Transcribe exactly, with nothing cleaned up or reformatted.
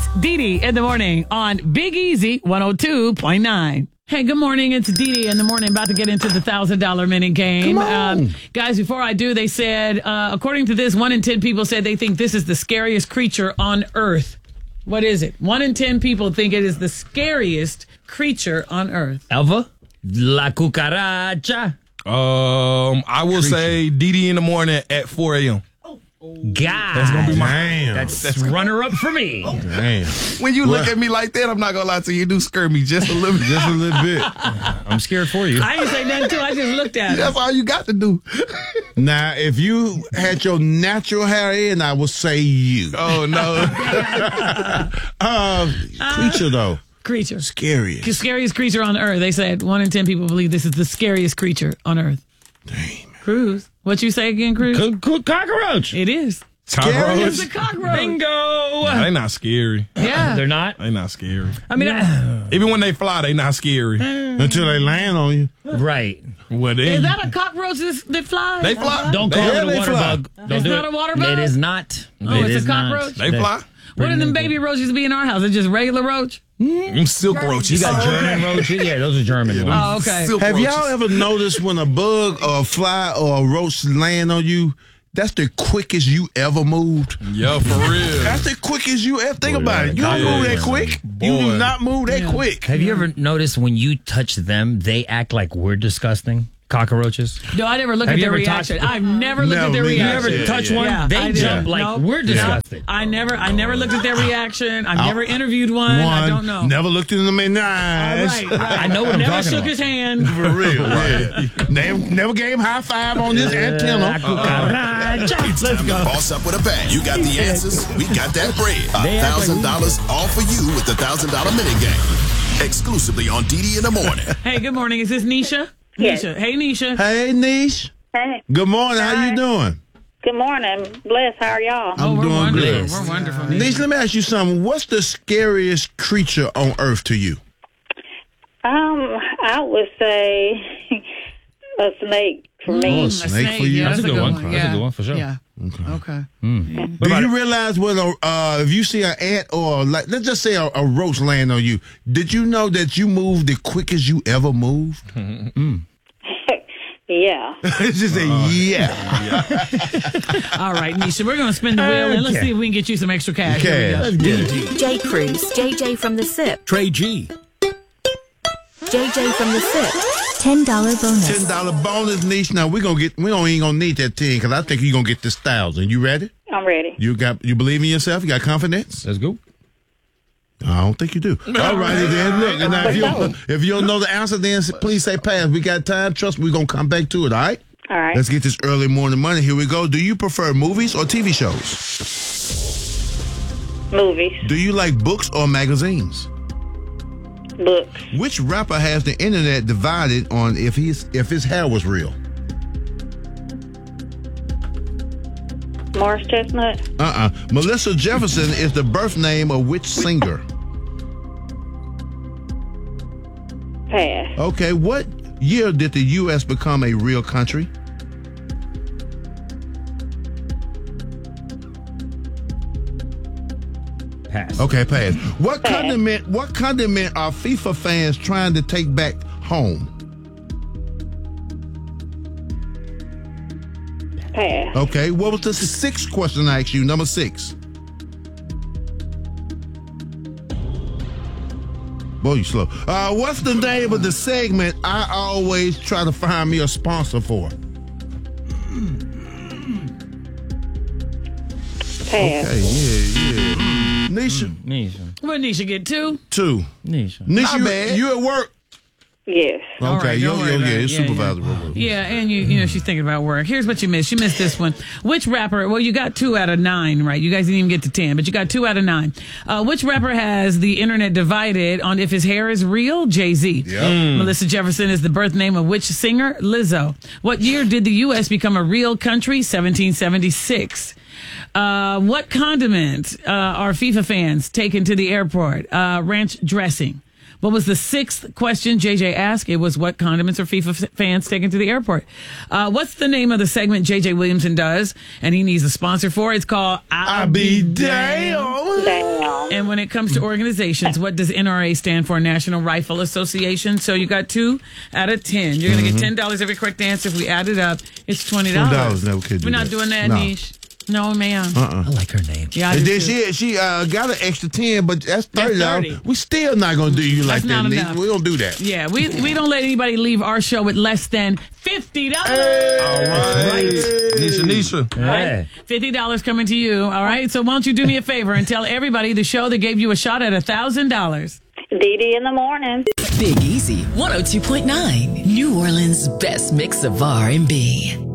Dee Dee in the morning on Big Easy one oh two point nine. Hey, good morning. It's Dee Dee in the morning, about to get into the one thousand dollars minute game. Come on. Um, guys, before I do, they said, uh, according to this, one in ten people said they think this is the scariest creature on Earth. What is it? One in ten people think it is the scariest creature on Earth. Elva? La cucaracha. Um, I will Creature. say Dee Dee in the morning at four a.m. God. That's gonna be my Damn. That's, That's runner up for me. Damn. When you look at me like that, I'm not gonna lie to you. You do scare me just a little bit. Just a little bit. I'm scared for you. I didn't say nothing, too. I just looked at it. That's all you got to do. Now, if you had your natural hair in, I would say you. Oh no. Uh, creature, though. Creature. Scariest. The scariest creature on Earth. They said one in ten people believe this is the scariest creature on Earth. Damn. Cruz. What you say again, Cruz? Co- co- cockroach. It is. Cockroach. It's a cockroach. Bingo. Nah, they not scary. Yeah. They're not? They not scary. I mean, I- Even when they fly, they not scary. Until they land on you. Right. Well, they, is that a cockroach that, that flies? they fly. Don't They- call yeah, it a they water fly. bug. Don't It's do not it. a water bug? It is not. Oh, It it's a is not. cockroach? They fly. What do them baby roaches be in our house? It's just regular roach? Them silk roaches. You got German roaches? Yeah, those are German ones. Oh, okay. Silk Have roaches. y'all ever noticed when a bug or a fly or a roach land on you, that's the quickest you ever moved? Yeah, for real. That's the quickest you ever. Think Boy, about it. You don't yeah, move that yeah. quick. You do Boy. not move that Yeah. quick. Have you ever noticed when you touch them, they act like we're disgusting? Cockroaches? No, I never look Have at you their ever touched- reaction. I've never looked Never at their looked at You Yeah, ever reaction. yeah, touch yeah. one? Yeah, they I did. jump like Nope. we're disgusting. I never, I never looked at their reaction. I've never interviewed one. One, I don't know. Never looked in them in the All eyes. right, right. I know what I'm never talking shook about. his hand. For real. Yeah. never, never gave him high five on this La antenna. cucaracha. It's time to boss up with a bang. You got the answers. We got that bread. They A act thousand like- dollars all for you with the thousand dollar minute game. Exclusively on Dee Dee in the morning. Hey, good morning. Is this Nisha? Yes. Nisha. Hey, Nisha. Hey, Niche. Hey, Good morning. How Hi. you doing? good morning. Bless, how are y'all? Oh, I'm we're doing wonderful. good. We're wonderful. Niche, let me ask you something. What's the scariest creature on earth to you? Um, I would say a snake for Oh, me. a snake for you? Yeah, That's a good one. That's a Yeah. good one, for sure. Yeah. Okay. Do you realize when a, uh, if you see an ant or like let's just say a, a roach land on you, did you know that you moved the quickest you ever moved? Yeah. It's just a yeah. All right, Nisha, we're going to spin the wheel and let's Okay. see if we can get you some extra cash. Here we Cash. go. Let's get it. J. Cruz, J J from the S I P, Trey G. J J from the S I P, ten dollars bonus. Ten dollar bonus, Niche. Now we gonna get we don't ain't gonna need that ten because I think you're gonna get this thousand. You ready? I'm ready. You got you believe in yourself? You got confidence? Let's go. I don't think you do. All righty then. Look, and now if you don't, if you don't know the answer, then please say pass. We got time. Trust me, we're gonna come back to it. All right. All right. Let's get this early morning money. Here we go. Do you prefer movies or T V shows? Movies, Do you like books or magazines? books, Which rapper has the internet divided on if he's if his hair was real? Morris Chestnut, Uh-uh. Melissa Jefferson is the birth name of which singer? pass, Okay, what year did the U S become a real country? Pass. Okay, pass. What Pass. condiment what condiment are FIFA fans trying to take back home? pass, Okay, what was the sixth question I asked you? Number six. Boy, you slow. Uh, what's the name of the segment I always try to find me a sponsor for? pass. Okay, yeah, yeah. Nisha, Nisha. What did Nisha get? Two? two. Nisha. Nisha, bad. you, you at work? Yes. All Okay, right, yo, don't worry yo, about yeah, it. it's Yeah, supervisor. Yeah. Yeah, and you, you know, she's thinking about work. Here's what you missed. You missed this one. Which rapper? Well, you got two out of nine, right? You guys didn't even get to ten, but you got two out of nine. Uh, which rapper has the internet divided on if his hair is real? Jay-Z. Melissa Jefferson is the birth name of which singer? Lizzo. What year did the U S become a real country? seventeen seventy-six. Uh, what condiment uh, are FIFA fans taken to the airport? Uh, ranch dressing. What was the sixth question J J asked? It was what condiments are FIFA f- fans taken to the airport? Uh, what's the name of the segment J J Williamson does and he needs a sponsor for? It's called I be damn. Damn. And when it comes to organizations, what does N R A stand for? National Rifle Association. So you got two out of ten. You're going to get ten dollars every correct answer. If we add it up, it's twenty dollars. twenty dollars. No, we can't do We're not that. doing that, No. Niche. No, ma'am. Uh-uh. I like her name. Yeah, I And do then too. she she uh, got an extra ten, but that's thirty That's dollars. thirty. We still not gonna do you like That's that, not Nick. enough. We don't do that. Yeah, we we don't let anybody leave our show with less than fifty dollars. All right. Nisha, Nisha. Yeah. Fifty dollars coming to you. All right. So why don't you do me a favor and tell everybody the show that gave you a shot at a thousand dollars. Dee Dee in the morning. Big Easy, one oh two point nine. New Orleans' best mix of R and B.